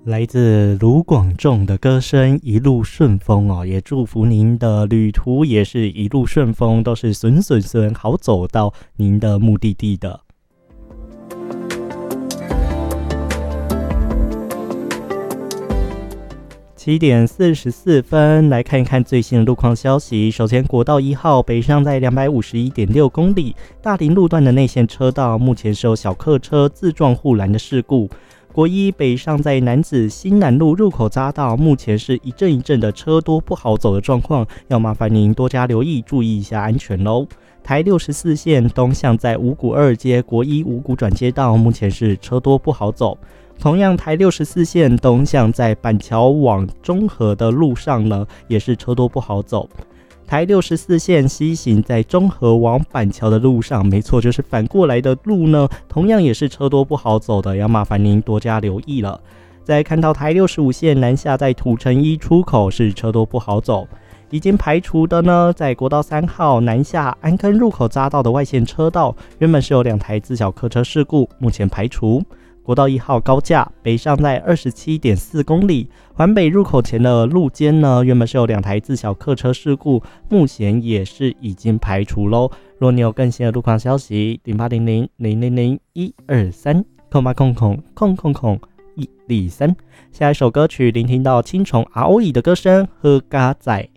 来自卢广仲的歌声一路顺风哦，也祝福您的旅途也是一路顺风，都是顺顺顺好走到您的目的地的。7点44分，来看一看最新的路况消息。首先，国道1号北上在251.6公里，大林路段的内线车道目前是有小客车自撞护栏的事故。国一北上在楠梓新南路入口匝道，目前是一阵一阵的车多不好走的状况，要麻烦您多加留意，注意一下安全咯。台64线东向在五股二街国一五股转接道，目前是车多不好走。同样，台64线东向在板桥往中和的路上呢，也是车多不好走。台64线西行在中和往板桥的路上，没错，就是反过来的路呢，同样也是车多不好走的，要麻烦您多加留意了。再看到台65线南下在土城一出口是车多不好走，已经排除的呢，在国道3号南下安坑入口匝道的外线车道，原本是有2台自小客车事故，目前排除。国道1号高架北上在 27.4 公里，环北入口前的路肩呢，原本是有2台自小客车事故，目前也是已经排除咯。若你有更新的路况消息，08000001230800000123。下一首歌曲聆听到青虫 ROE 的歌声，喝咖仔。